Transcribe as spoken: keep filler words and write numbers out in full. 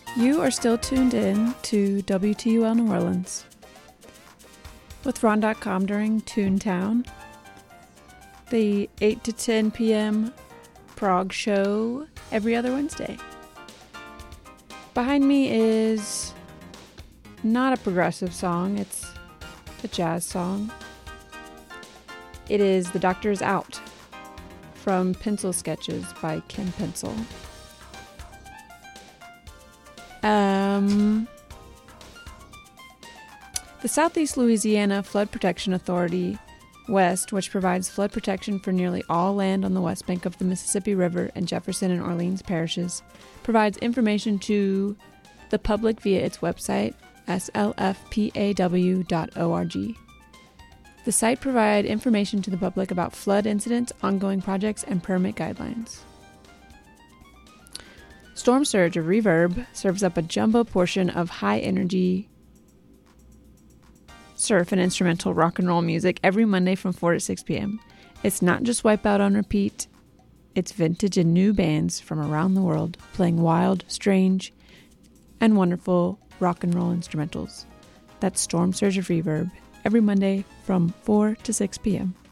You are still tuned in to W T U L New Orleans with Ron dot com during Toontown, the eight to ten p.m. prog show every other Wednesday. Behind me is not a progressive song, it's a jazz song. It is The Doctor Is Out from Pencil Sketches by Ken Pencil. Um, the Southeast Louisiana Flood Protection Authority West, which provides flood protection for nearly all land on the west bank of the Mississippi River in Jefferson and Orleans parishes, provides information to the public via its website, s l f p a w dot org. The site provides information to the public about flood incidents, ongoing projects, and permit guidelines. Storm Surge of Reverb serves up a jumbo portion of high-energy surf and instrumental rock and roll music every Monday from four to six p.m. It's not just Wipeout on repeat. It's vintage and new bands from around the world playing wild, strange, and wonderful rock and roll instrumentals. That's Storm Surge of Reverb every Monday from four to six p.m.